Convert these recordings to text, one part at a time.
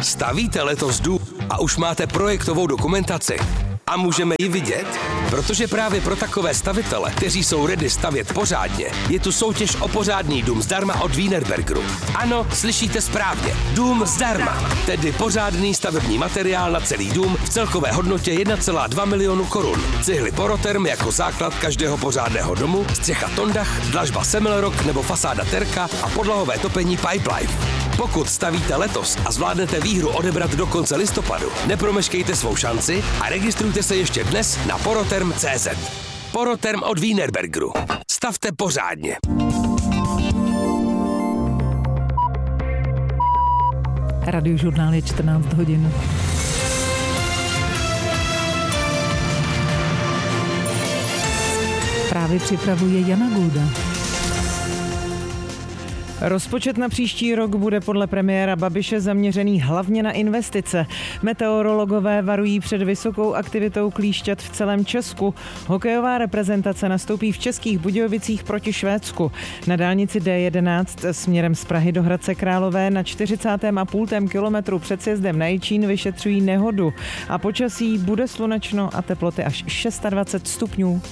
Stavíte letos dům a už máte projektovou dokumentaci? A můžeme ji vidět? Protože právě pro takové stavitele, kteří jsou ready stavět pořádně, je tu soutěž o pořádný dům zdarma od Wienerbergeru. Ano, slyšíte správně. Dům zdarma. Tedy pořádný stavební materiál na celý dům v celkové hodnotě 1,2 milionu korun. Cihly Poroterm jako základ každého pořádného domu, střecha Tondach, dlažba Semmelrock nebo fasáda Terka a podlahové topení Pipelife. Pokud stavíte letos a zvládnete výhru odebrat do konce listopadu, nepromeškejte svou šanci a registrujte se ještě dnes na poroterm.cz. Poroterm od Wienerbergeru. Stavte pořádně. Radiožurnál je 14 hodin. Právě připravuje Jana Gulda. Rozpočet na příští rok bude podle premiéra Babiše zaměřený hlavně na investice. Meteorologové varují před vysokou aktivitou klíšťat v celém Česku. Hokejová reprezentace nastoupí v Českých Budějovicích proti Švédsku. Na dálnici D11 směrem z Prahy do Hradce Králové na 40,5 kilometru před sjezdem na Jičín vyšetřují nehodu. A počasí bude slunečno a teploty až 26 stupňů.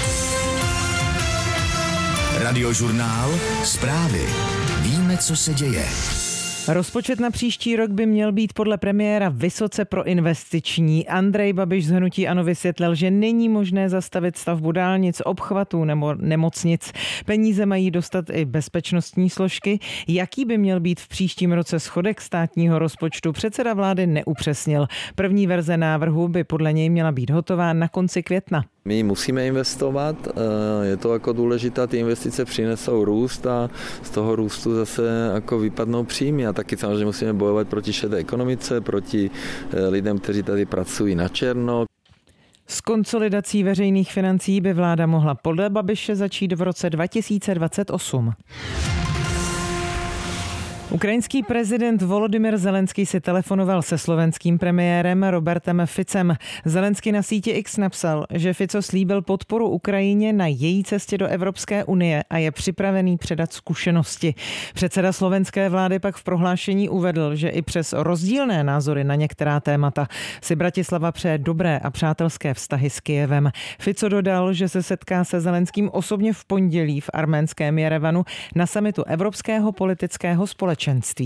Radiožurnál, zprávy. Víme, co se děje. Rozpočet na příští rok by měl být podle premiéra vysoce proinvestiční. Andrej Babiš z hnutí ANO vysvětlil, že není možné zastavit stavbu dálnic, obchvatů nebo nemocnic. Peníze mají dostat i bezpečnostní složky. Jaký by měl být v příštím roce schodek státního rozpočtu, předseda vlády neupřesnil. První verze návrhu by podle něj měla být hotová na konci května. My musíme investovat, je to jako důležité, ty investice přinesou růst a z toho růstu zase jako vypadnou příjmy a taky samozřejmě musíme bojovat proti šedé ekonomice, proti lidem, kteří tady pracují na černo. S konsolidací veřejných financí by vláda mohla podle Babiše začít v roce 2028. Ukrajinský prezident Volodymyr Zelenský si telefonoval se slovenským premiérem Robertem Ficem. Zelenský na síti X napsal, že Fico slíbil podporu Ukrajině na její cestě do Evropské unie a je připravený předat zkušenosti. Předseda slovenské vlády pak v prohlášení uvedl, že i přes rozdílné názory na některá témata si Bratislava přeje dobré a přátelské vztahy s Kyjevem. Fico dodal, že se setká se Zelenským osobně v pondělí v arménském Jerevanu na summitu Evropského politického společenství.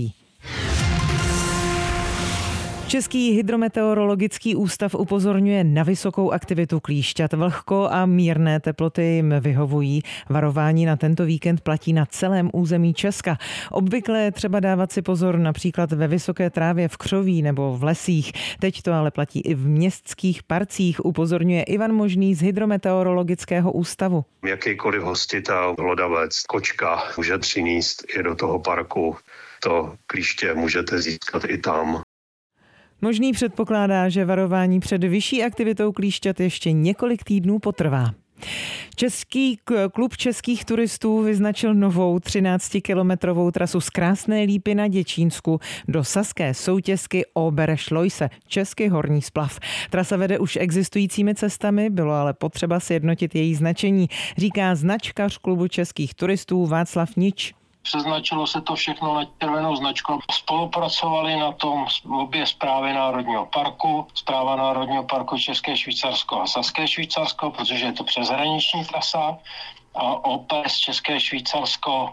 Český hydrometeorologický ústav upozorňuje na vysokou aktivitu klíšťat. Vlhko a mírné teploty jim vyhovují. Varování na tento víkend platí na celém území Česka. Obvykle je třeba dávat si pozor například ve vysoké trávě v křoví nebo v lesích. Teď to ale platí i v městských parcích, upozorňuje Ivan Možný z hydrometeorologického ústavu. Jakýkoliv hostitel, hlodavec, kočka může přinést i do toho parku. To klíště můžete získat i tam. Možný předpokládá, že varování před vyšší aktivitou klíšťat ještě několik týdnů potrvá. Český klub českých turistů vyznačil novou 13-kilometrovou trasu z Krásné Lípy na Děčínsku do saské soutězky Oberschleuse, český horní splav. Trasa vede už existujícími cestami, bylo ale potřeba sjednotit její značení, říká značkař klubu českých turistů Václav Nič. Přeznačilo se to všechno na červenou značku. Spolupracovali na tom obě správy Národního parku, správa Národního parku České Švýcarsko a Saské Švýcarsko, protože je to přeshraniční trasa, a OPS České Švýcarsko.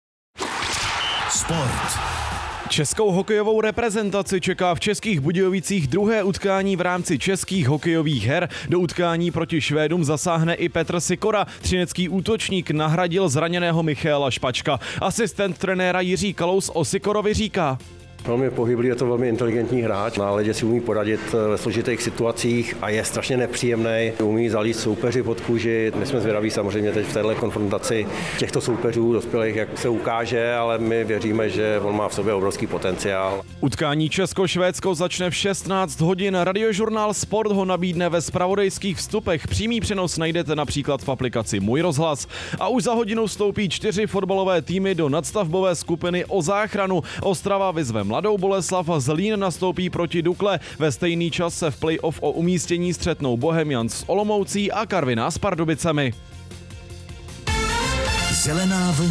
Sport. Českou hokejovou reprezentaci čeká v Českých Budějovicích druhé utkání v rámci českých hokejových her. Do utkání proti Švédům zasáhne i Petr Sikora. Třinecký útočník nahradil zraněného Michaela Špačka. Asistent trenéra Jiří Kalous o Sikorovi říká: Velmi pohyblivý, je to velmi inteligentní hráč. Na ledě si umí poradit ve složitých situacích a je strašně nepříjemný. Umí zalít soupeři pod kůži. My jsme zvědaví samozřejmě teď v této konfrontaci těchto soupeřů dospělých, jak se ukáže, ale my věříme, že on má v sobě obrovský potenciál. Utkání Česko-Švédsko začne v 16 hodin. Radiožurnál Sport ho nabídne ve zpravodajských vstupech. Přímý přenos najdete například v aplikaci Můj rozhlas. A už za hodinu vstoupí 4 fotbalové týmy do nadstavbové skupiny o záchranu. Ostrava vyzve Mladou Boleslav, Zlín nastoupí proti Dukle. Ve stejný čas se v play-off o umístění střetnou Bohemians s Olomoucí a Karviná s Pardubicemi. Zelená vlna.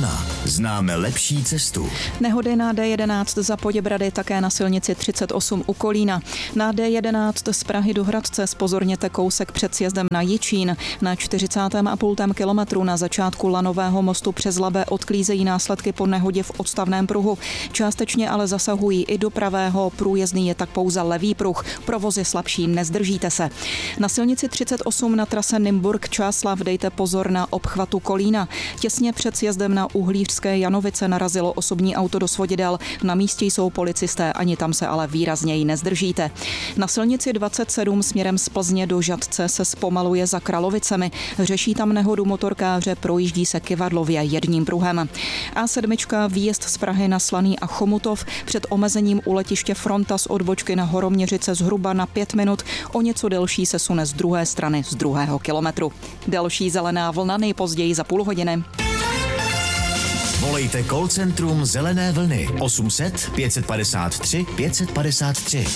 Známe lepší cestu. Nehody na D11 za Poděbrady, také na silnici 38 u Kolína. Na D11 z Prahy do Hradce zpozorněte kousek před sjezdem na Jičín. Na 40,5 kilometru na začátku lanového mostu přes Labe odklízejí následky po nehodě v odstavném pruhu. Částečně ale zasahují i do pravého, průjezdný je tak pouze levý pruh. Provozy slabší, nezdržíte se. Na silnici 38 na trase Nymburk-Čáslav dejte pozor na obchvatu Kolína. Těsně před sjezdem na Uhlířské Janovice narazilo osobní auto do svodidel. Na místě jsou policisté, ani tam se ale výrazněji nezdržíte. Na silnici 27 směrem z Plzně do Žatce se zpomaluje za Kralovicemi. Řeší tam nehodu motorkáře, projíždí se kyvadlově jedním pruhem. A7 výjezd z Prahy na Slaný a Chomutov před omezením u letiště Fronta z odbočky na Horoměřice zhruba na 5 minut. O něco delší se sune z druhé strany z 2. kilometru. Další zelená vlna nejpozději za půl hodiny. Volejte call centrum Zelené vlny 800 553 553.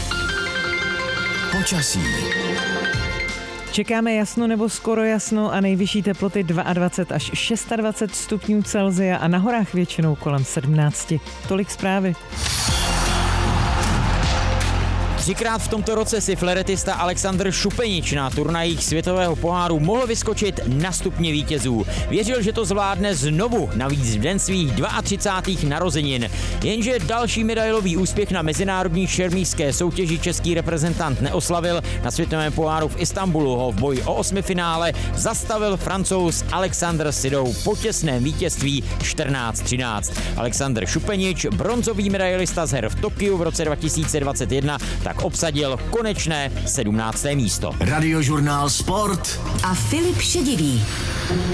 Počasí. Čekáme jasno nebo skoro jasno a nejvyšší teploty 22 až 26 stupňů Celsia a na horách většinou kolem 17. Tolik zprávy. 3krát v tomto roce si fleretista Alexander Šupenič na turnajích světového poháru mohl vyskočit na stupně vítězů. Věřil, že to zvládne znovu, navíc v den svých 32. narozenin. Jenže další medailový úspěch na mezinárodní šermířské soutěži český reprezentant neoslavil. Na světovém poháru v Istanbulu ho v boji o 8. finále zastavil Francouz Alexander Sidou po těsném vítězství 14-13. Alexander Šupenič, bronzový medailista z her v Tokiu v roce 2021, tak obsadil konečné 17. místo. Radiožurnál Sport a Filip Šedivý.